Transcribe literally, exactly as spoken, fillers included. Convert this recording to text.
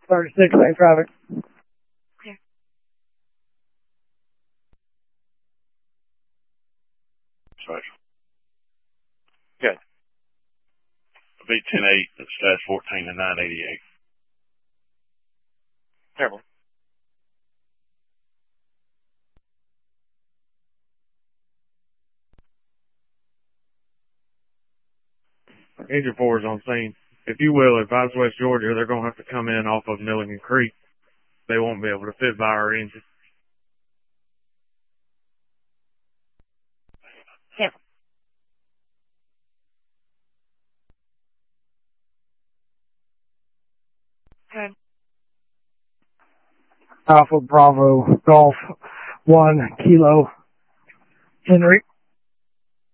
thirty-six, main traffic. Okay. Right. Okay. B ten eight, status fourteen and nine eighty-eight. Terrible. Engine four is on scene. If you will, advise West Georgia, they're going to have to come in off of Milligan Creek. They won't be able to fit by our engine. Okay. Okay. Alpha Bravo Golf one Kilo Henry.